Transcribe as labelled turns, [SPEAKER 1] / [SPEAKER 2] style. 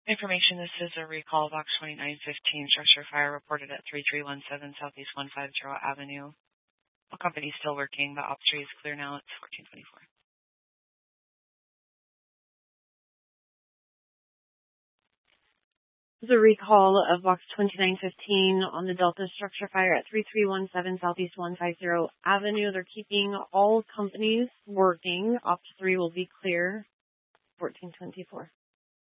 [SPEAKER 1] Information, this is a recall, Box 2915, structure fire reported at 3317 Southeast 150 Avenue. The company's still working. The ops tree is clear now. It's 1424. This is a recall of Box 2915 on the Delta structure fire at 3317 Southeast 150 Avenue. They're keeping all companies working. Ops 3 will be clear. 1424.